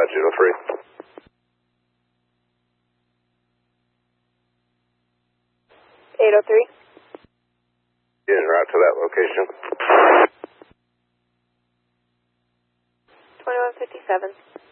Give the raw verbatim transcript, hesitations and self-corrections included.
eight oh three. eight oh three. En route to that location. twenty-one fifty-seven.